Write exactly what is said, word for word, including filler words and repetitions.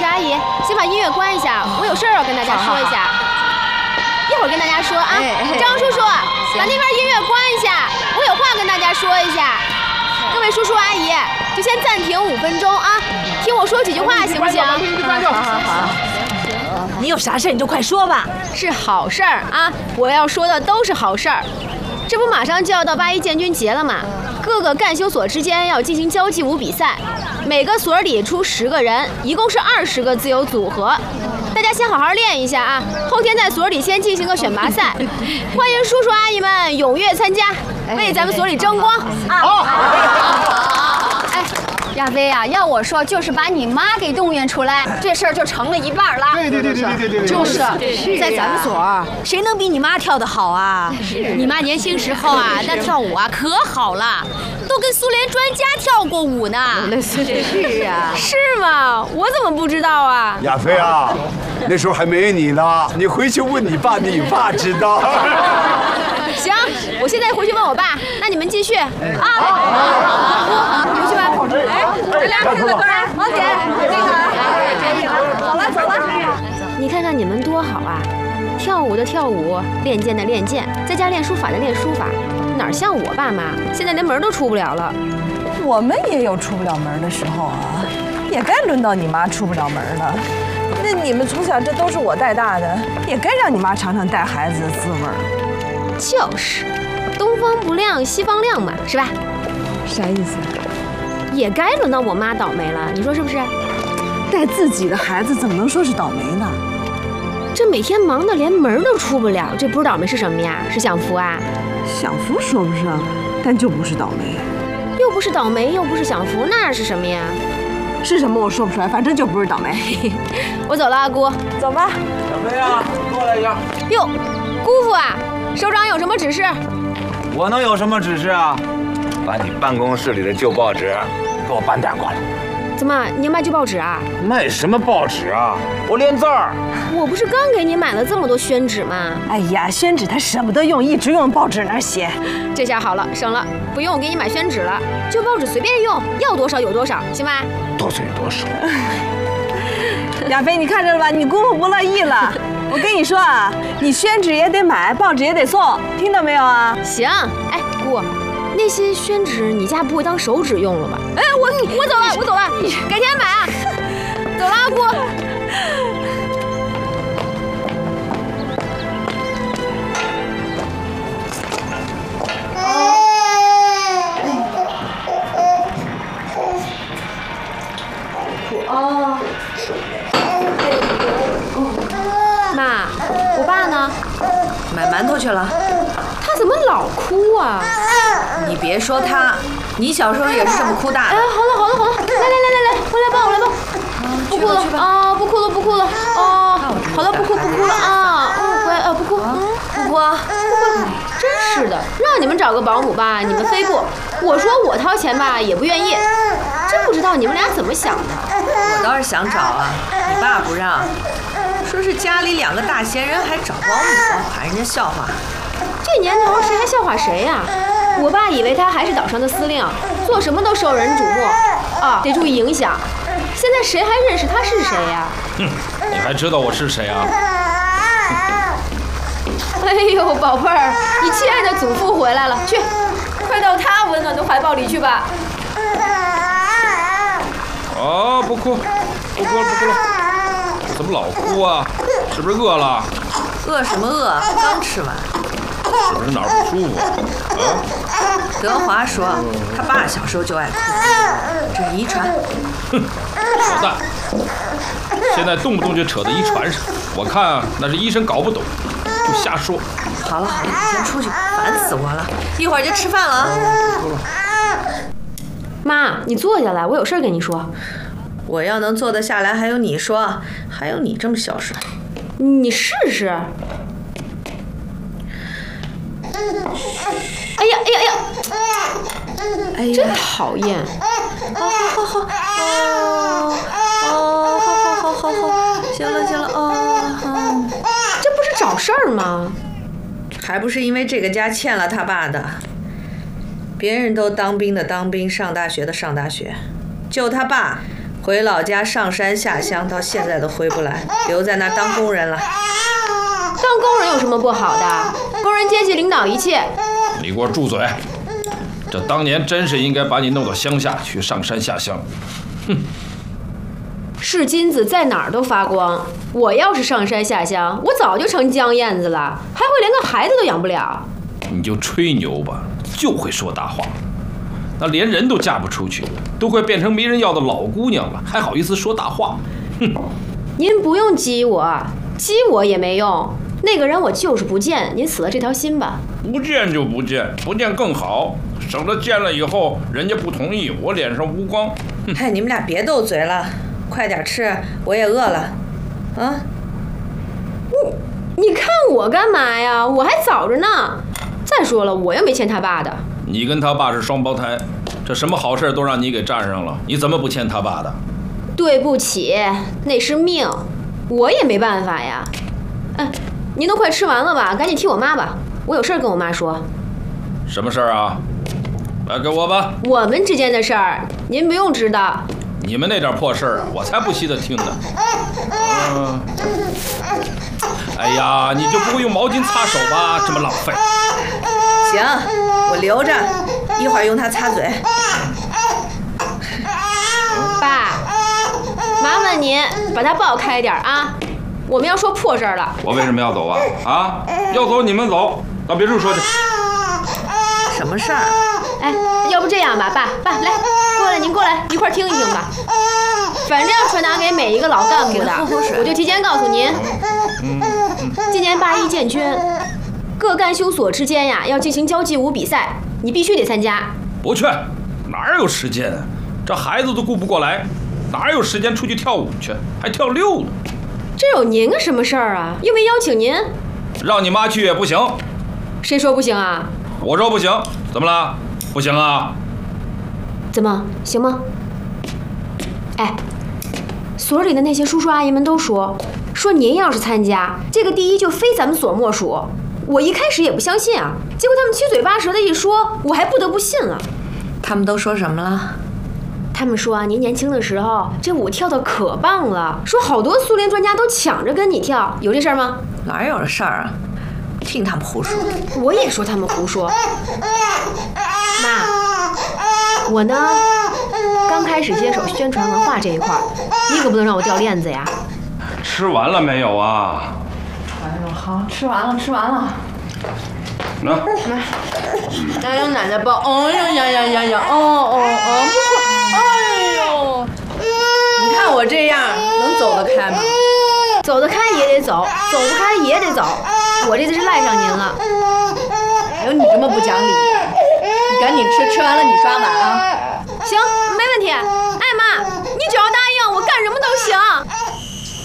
是阿姨，先把音乐关一下，我有事儿要跟大家说一下。一会儿跟大家说啊。张叔叔，把那边音乐关一下，我有话跟大家说一下。各位叔叔阿姨，就先暂停五分钟啊，听我说几句话行不行？ 好好好。你有啥事你就快说吧。 是好事儿啊，我要说的都是好事儿。这不马上就要到八一建军节了嘛，各个干休所之间要进行交际舞比赛，每个所里出十个人，一共是二十个自由组合。大家先好好练一下啊，后天在所里先进行个选拔赛，欢迎叔叔阿姨们踊跃参加，为咱们所里争光啊！好， 哎，亚飞呀、啊，要我说，就是把你妈给动员出来，这事儿就成了一半了。 对对对对对对对， 就是在咱们所，谁能比你妈跳得好啊？你妈年轻时候啊，那跳舞啊可好了，都跟苏联专家跳过舞呢。 是啊，是吗？我怎么不知道啊？ 亚飞啊，那时候还没你呢，你回去问你爸，你爸知道。 行，我现在回去问我爸，那你们继续啊。好，回去吧。哎，咱俩唱个歌，王姐，那个，走了走了。你看看你们多好啊，跳舞的跳舞，练剑的练剑，在家练书法的练书法，哪像我爸妈，现在连门都出不了了。 我们也有出不了门的时候啊，也该轮到你妈出不了门了。那你们从小这都是我带大的，也该让你妈尝尝带孩子的滋味儿。 就是，东方不亮西方亮嘛，是吧？ 啥意思？ 也该轮到我妈倒霉了，你说是不是？ 带自己的孩子怎么能说是倒霉呢？ 这每天忙得连门都出不了，这不是倒霉是什么呀？是享福啊？ 享福说不上，但就不是倒霉。 又不是倒霉，又不是享福，那是什么呀？ 是什么我说不出来，反正就不是倒霉。 我走了，阿姑。 走吧。 小飞啊，过来一下。 哟，姑父啊，首长有什么指示？ 我能有什么指示啊？把你办公室里的旧报纸给我搬点过来。 怎么，你要卖旧报纸啊？ 卖什么报纸啊？我练字儿。 我不是刚给你买了这么多宣纸吗？ 哎呀，宣纸他舍不得用，一直用报纸那儿写。 这下好了，省了，不用我给你买宣纸了，旧报纸随便用，要多少有多少，行吧？ 多少有多少。 亚飞，你看着了吧？你姑父不乐意了。我跟你说啊，你宣纸也得买，报纸也得送，听到没有啊？ 行，哎，姑。那些宣纸你家不会当手纸用了吧？哎，我我走了，我走了，改天买啊。走了，阿姑。哦。妈，我爸呢？ 买馒头去了。 他怎么老哭啊？ 你别说他，你小时候也是这么哭大的。 哎，好了好了好了，来来来来来，我来抱我来抱。不哭了啊，不哭了不哭了哦。好了，不哭不哭了啊，嗯，乖啊，不哭，不哭啊，不哭。真是的，让你们找个保姆吧，你们非不。我说我掏钱吧，也不愿意。真不知道你们俩怎么想的。 我倒是想找啊，你爸不让，说是家里两个大闲人还找保姆，怕人家笑话。 这年头谁还笑话谁呀、啊？我爸以为他还是岛上的司令，做什么都受人瞩目，啊，得注意影响。现在谁还认识他是谁呀、啊？ 哼，你还知道我是谁啊？ 哎呦，宝贝儿，你亲爱的祖父回来了，去，快到他温暖的怀抱里去吧。 啊，不哭，不哭了，不哭了。怎么老哭啊？是不是饿了？ 饿什么饿？刚吃完。 是不是哪儿不舒服啊？ 德华说，他爸小时候就爱哭，这是遗传。 哼，扯淡！现在动不动就扯到遗传上，我看那是医生搞不懂，就瞎说。 好了好了，你先出去，烦死我了！一会儿就吃饭了啊。 妈，你坐下来，我有事跟你说。 我要能坐得下来，还有你说，还有你这么孝顺。 你试试。哎呀哎呀哎呀！哎呀，真讨厌！ 好好好好，哦哦，好好好好好，行了行了，哦， 这不是找事儿吗？ 还不是因为这个家欠了他爸的。别人都当兵的当兵，上大学的上大学，就他爸回老家上山下乡，到现在都回不来，留在那儿当工人了。 当工人有什么不好的？工人阶级领导一切。 你给我住嘴！这当年真是应该把你弄到乡下去上山下乡。哼！ 是金子在哪儿都发光。我要是上山下乡，我早就成江燕子了，还会连个孩子都养不了。 你就吹牛吧，就会说大话。那连人都嫁不出去，都快变成没人要的老姑娘了，还好意思说大话？哼！ 您不用激我，激我也没用。那个人我就是不见，您死了这条心吧。 不见就不见，不见更好，省得见了以后人家不同意，我脸上无光。 哎，你们俩别斗嘴了，快点吃，我也饿了。啊？ 你你看我干嘛呀？我还早着呢。再说了，我又没欠他爸的。 你跟他爸是双胞胎，这什么好事都让你给占上了，你怎么不欠他爸的？ 对不起，那是命，我也没办法呀。哎，您都快吃完了吧？赶紧替我妈吧，我有事儿跟我妈说。 什么事儿啊？来给我吧。 我们之间的事儿，您不用知道。 你们那点破事儿，我才不稀得听呢。嗯、哎呀，你就不会用毛巾擦手吧？这么浪费。 行，我留着，一会儿用它擦嘴。 爸，麻烦您把它抱开点啊！我们要说破事儿了。 我为什么要走啊？啊，要走你们走，到别处说去。 什么事儿？ 哎，要不这样吧，爸爸来，过来，您过来一块儿听一听吧。反正要传达给每一个老干部的，我就提前告诉您，今年八一建军，各干休所之间呀要进行交际舞比赛，你必须得参加。 不去，哪有时间啊？这孩子都顾不过来，哪有时间出去跳舞去？还跳六呢？ 这有您个什么事儿啊？又没邀请您。 让你妈去也不行。 谁说不行啊？ 我说不行，怎么了？不行啊？ 怎么行吗？哎，所里的那些叔叔阿姨们都说，说您要是参加这个第一就非咱们所莫属。我一开始也不相信啊，结果他们七嘴八舌的一说，我还不得不信了。 他们都说什么了？ 他们说啊，您年轻的时候这舞跳得可棒了，说好多苏联专家都抢着跟你跳，有这事儿吗？ 哪有这事儿啊？听他们胡说。 我也说他们胡说。妈，我呢刚开始接手宣传文化这一块，你可不能让我掉链子呀。 吃完了没有啊？ 哎呦，好，吃完了，吃完了。 来， 来，来让奶奶抱。哎呀呀呀呀呀！哦哦哦，不哭。哎呦，你看我这样能走得开吗？ 走得开也得走，走不开也得走。我这次是赖上您了。 还有你这么不讲理，你赶紧吃，吃完了你刷碗啊。